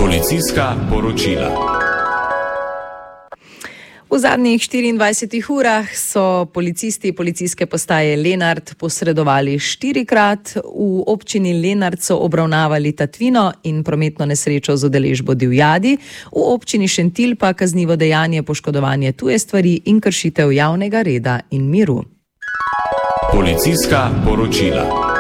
Policijska poročila. V zadnjih 24 urah so policisti policijske postaje Lenart posredovali 4-krat. V občini Lenart so obravnavali tatvino in prometno nesrečo z udeležbo divjadi, v občini Šentilj pa kaznivo dejanje poškodovanje tuje stvari in kršitev javnega reda in miru. Policijska poročila.